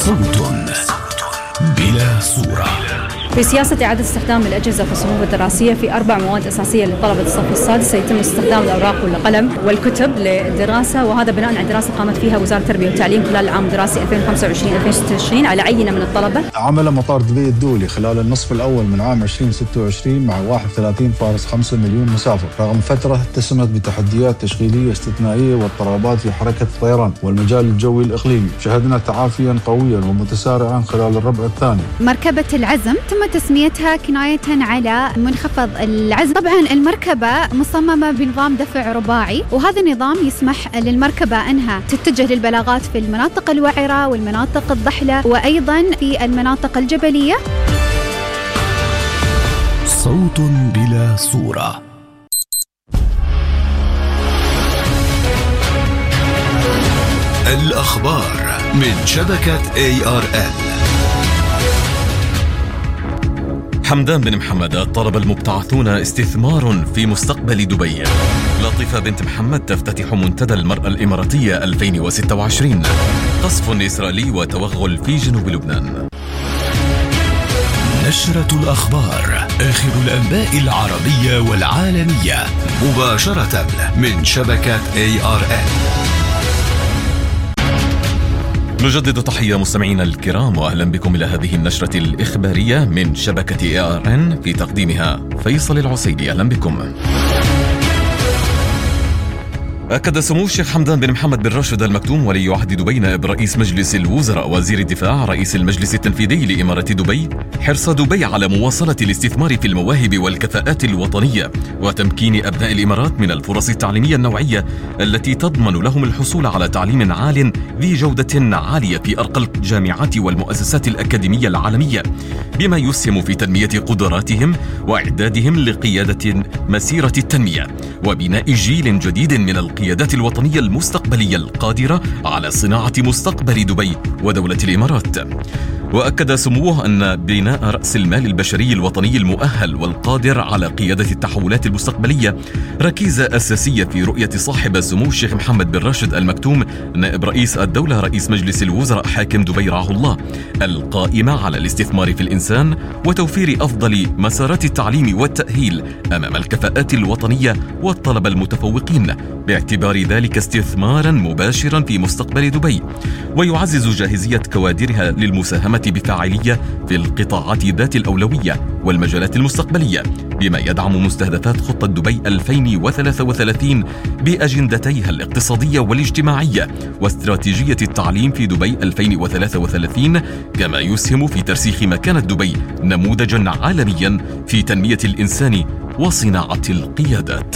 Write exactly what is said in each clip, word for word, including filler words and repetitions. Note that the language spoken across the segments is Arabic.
صوت بلا صورة. في سياسة إعادة استخدام الأجهزة في الصفوف الدراسية في أربع مواد أساسية لطلبة الصف السادس سيتم استخدام الأوراق والقلم والكتب للدراسة، وهذا بناء على دراسة قامت فيها وزارة التربية والتعليم خلال العام الدراسي ألفين وخمسة وعشرين ألفين وستة وعشرين على عينة من الطلبة. عمل مطار دبي الدولي خلال النصف الأول من عام ألفين وستة وعشرين مع واحد وثلاثين فاصلة خمسة مليون مسافر، رغم فترة اتسمت بتحديات تشغيلية استثنائية واضطرابات في حركة الطيران والمجال الجوي الإقليمي. شهدنا تعافيا قويا ومتسارعا خلال الربع الثاني. مركبة العزم تم تسميتها كناية على منخفض العزم. طبعا المركبة مصممة بنظام دفع رباعي، وهذا النظام يسمح للمركبة أنها تتجه للبلاغات في المناطق الوعرة والمناطق الضحلة وأيضا في المناطق الجبلية. صوت بلا صورة. الأخبار من شبكة إيه آر إل. حمدان بن محمد طلب المبتعثون استثمار في مستقبل دبي. لطيفة بنت محمد تفتتح منتدى المرأة الإماراتية ألفين وستة وعشرين. قصف إسرائيلي وتوغل في جنوب لبنان. نشرة الأخبار، آخر الأنباء العربية والعالمية مباشرة من شبكة إيه آر إل. نجدد تحية مستمعينا الكرام وأهلا بكم إلى هذه النشرة الإخبارية من شبكة إيه آر إن، في تقديمها فيصل العسيدي. أهلا بكم. أكد سمو الشيخ حمدان بن محمد بن راشد المكتوم ولي عهد دبي نائب رئيس مجلس الوزراء وزير الدفاع رئيس المجلس التنفيذي لإمارة دبي حرص دبي على مواصلة الاستثمار في المواهب والكفاءات الوطنية وتمكين أبناء الإمارات من الفرص التعليمية النوعية التي تضمن لهم الحصول على تعليم عال ذي جودة عالية في أرقى الجامعات والمؤسسات الأكاديمية العالمية، بما يسهم في تنمية قدراتهم وإعدادهم لقيادة مسيرة التنمية وبناء جيل جديد من القيادات الوطنية المستقبلية القادرة على صناعة مستقبل دبي ودولة الإمارات. وأكد سموه أن بناء رأس المال البشري الوطني المؤهل والقادر على قيادة التحولات المستقبلية ركيزة أساسية في رؤية صاحب سمو الشيخ محمد بن راشد المكتوم نائب رئيس الدولة رئيس مجلس الوزراء حاكم دبي رعاه الله، القائمة على الاستثمار في الإنسان وتوفير أفضل مسارات التعليم والتأهيل أمام الكفاءات الوطنية والطلبة المتفوقين، باعتبار ذلك استثمارا مباشرا في مستقبل دبي، ويعزز جاهزية كوادرها للمساهمة بفاعلية في القطاعات ذات الأولوية والمجالات المستقبلية، بما يدعم مستهدفات خطة دبي ألفين وثلاثة وثلاثين بأجندتيها الاقتصادية والاجتماعية واستراتيجية التعليم في دبي ألفين وثلاثة وثلاثين، كما يسهم في ترسيخ مكانة دبي نموذجا عالميا في تنمية الإنسان وصناعة القيادات.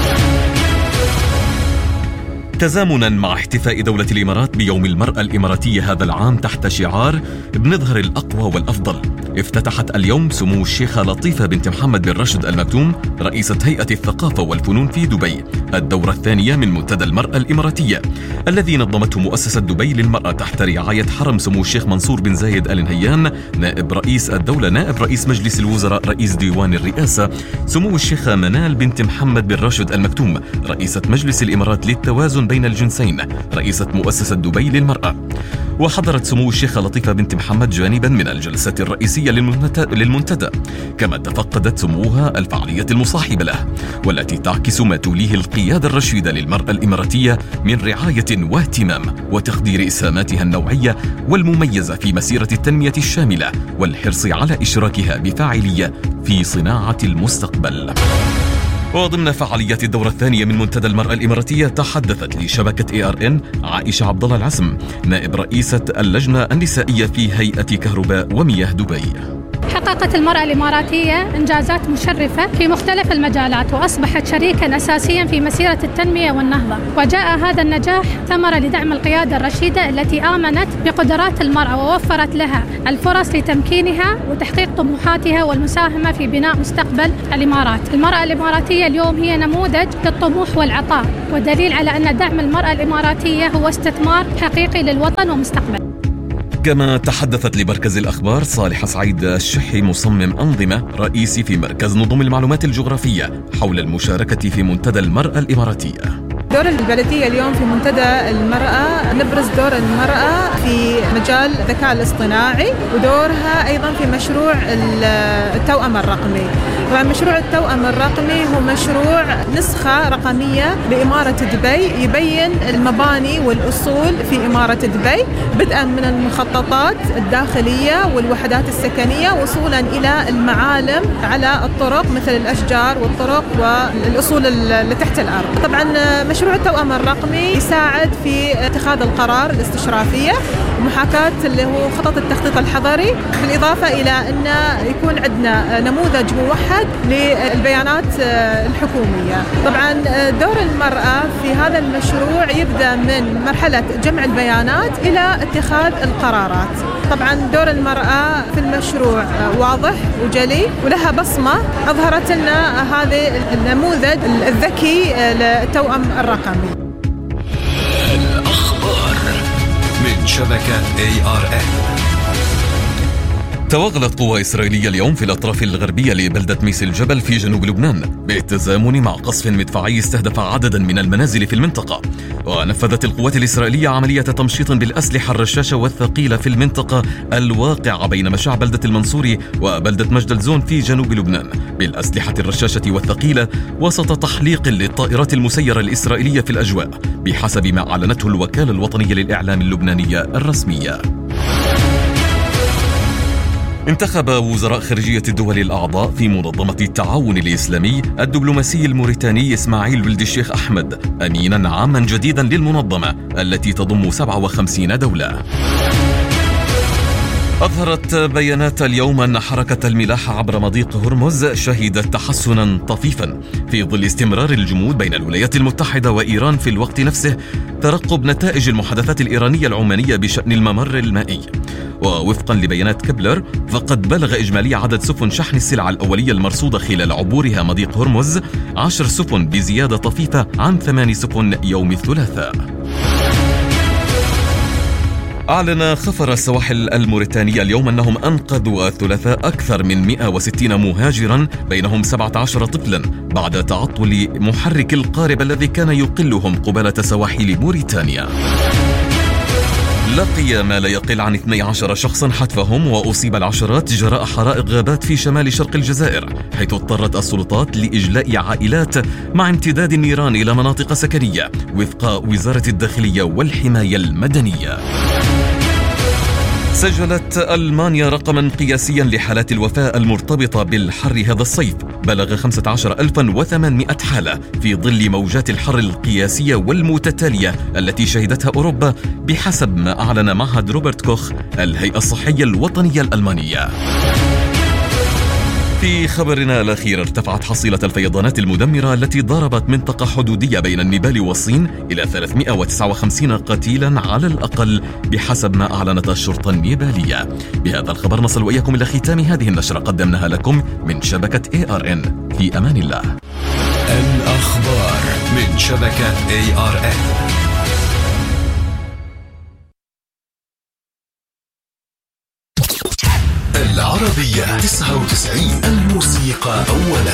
تزامنا مع احتفاء دولة الإمارات بيوم المرأة الإماراتية هذا العام تحت شعار بنظهر الأقوى والأفضل، افتتحت اليوم سمو الشيخة لطيفة بنت محمد بن راشد المكتوم رئيسة هيئة الثقافة والفنون في دبي الدورة الثانية من منتدى المرأة الإماراتية الذي نظمته مؤسسة دبي للمرأة تحت رعاية حرم سمو الشيخ منصور بن زايد آل نهيان نائب رئيس الدولة نائب رئيس مجلس الوزراء رئيس ديوان الرئاسة، سمو الشيخة منال بنت محمد بن راشد المكتوم رئيسة مجلس الإمارات للتوازن بين الجنسين رئيسة مؤسسة دبي للمرأة. وحضرت سمو الشيخة لطيفة بنت محمد جانبا من الجلسة الرئيسية للمنتدى، كما تفقدت سموها الفعاليات المصاحبة له والتي تعكس ما توليه القيادة الرشيدة للمرأة الإماراتية من رعاية واهتمام وتقدير إسهاماتها النوعية والمميزة في مسيرة التنمية الشاملة والحرص على إشراكها بفاعلية في صناعة المستقبل. وضمن فعاليات الدورة الثانية من منتدى المرأة الإماراتية تحدثت لشبكة إيه آر إن عائشة عبد الله العزم نائب رئيسة اللجنة النسائية في هيئة كهرباء ومياه دبي. حققت المرأة الإماراتية إنجازات مشرفة في مختلف المجالات وأصبحت شريكاً أساسياً في مسيرة التنمية والنهضة، وجاء هذا النجاح ثمرة لدعم القيادة الرشيدة التي آمنت بقدرات المرأة ووفرت لها الفرص لتمكينها وتحقيق طموحاتها والمساهمة في بناء مستقبل الإمارات. المرأة الإماراتية اليوم هي نموذج للطموح والعطاء ودليل على أن دعم المرأة الإماراتية هو استثمار حقيقي للوطن ومستقبل. كما تحدثت لمركز الأخبار صالحة سعيد الشحي مصمم أنظمة رئيسي في مركز نظم المعلومات الجغرافية حول المشاركة في منتدى المرأة الإماراتية. دور البلدية اليوم في منتدى المرأة نبرز دور المرأة في مجال الذكاء الاصطناعي ودورها أيضا في مشروع التوأم الرقمي. طبعا مشروع التوأم الرقمي هو مشروع نسخة رقمية لإمارة دبي يبين المباني والأصول في إمارة دبي بدءا من المخططات الداخلية والوحدات السكنية وصولا إلى المعالم على الطرق مثل الأشجار والطرق والأصول اللي تحت الأرض. طبعا مشروع التوأم الرقمي يساعد في اتخاذ القرار الاستشرافية ومحاكاة اللي هو خطط التخطيط الحضري، بالإضافة إلى أن يكون عندنا نموذج موحد للبيانات الحكومية. طبعا دور المرأة في هذا المشروع يبدأ من مرحلة جمع البيانات إلى اتخاذ القرارات. طبعا دور المرأة في المشروع واضح وجلي ولها بصمة أظهرت لنا هذا النموذج الذكي للتوأم الرقمي. الأخبار من شبكة إيه آر إن. توغلت قوى إسرائيلية اليوم في الأطراف الغربية لبلدة ميس الجبل في جنوب لبنان بالتزامن مع قصف مدفعي استهدف عددا من المنازل في المنطقة. ونفذت القوات الإسرائيلية عملية تمشيط بالأسلحة الرشاشة والثقيلة في المنطقة الواقعة بين مشاع بلدة المنصوري وبلدة مجد الزون في جنوب لبنان بالأسلحة الرشاشة والثقيلة وسط تحليق للطائرات المسيرة الإسرائيلية في الأجواء بحسب ما أعلنته الوكالة الوطنية للإعلام اللبنانية الرسمية. انتخب وزراء خارجية الدول الأعضاء في منظمة التعاون الإسلامي الدبلوماسي الموريتاني إسماعيل ولد الشيخ أحمد أمينا عاما جديدا للمنظمة التي تضم سبعة وخمسين دولة. أظهرت بيانات اليوم أن حركة الملاحة عبر مضيق هرمز شهدت تحسنا طفيفا في ظل استمرار الجمود بين الولايات المتحدة وإيران في الوقت نفسه ترقب نتائج المحادثات الإيرانية العمانية بشأن الممر المائي. ووفقا لبيانات كبلر فقد بلغ إجمالي عدد سفن شحن السلع الأولية المرصودة خلال عبورها مضيق هرمز عشر سفن بزيادة طفيفة عن ثمان سفن يوم الثلاثاء. أعلن خفر السواحل الموريتانية اليوم أنهم أنقذوا الثلاثاء أكثر من مئة وستين مهاجرا بينهم سبعة عشر طفلا بعد تعطل محرك القارب الذي كان يقلهم قبالة سواحل موريتانيا. لقي ما لا يقل عن اثني عشر شخصا حتفهم وأصيب العشرات جراء حرائق غابات في شمال شرق الجزائر، حيث اضطرت السلطات لإجلاء عائلات مع امتداد النيران إلى مناطق سكنية وفق وزارة الداخلية والحماية المدنية. سجلت ألمانيا رقما قياسيا لحالات الوفاة المرتبطة بالحر هذا الصيف بلغ خمسة عشر ألفا وثمانمئة حالة في ظل موجات الحر القياسية والمتتالية التي شهدتها أوروبا بحسب ما أعلن معهد روبرت كوخ الهيئة الصحية الوطنية الألمانية. في خبرنا الأخير ارتفعت حصيلة الفيضانات المدمرة التي ضربت منطقة حدودية بين النيبال والصين إلى ثلاثمئة وتسعة وخمسين قتيلا على الأقل بحسب ما أعلنت الشرطة النيبالية. بهذا الخبر نصل وإياكم إلى ختام هذه النشرة قدمناها لكم من شبكة إيه آر إن. في أمان الله. الأخبار من شبكة إيه آر إن. العربية تسعة وتسعين الموسيقى أولا.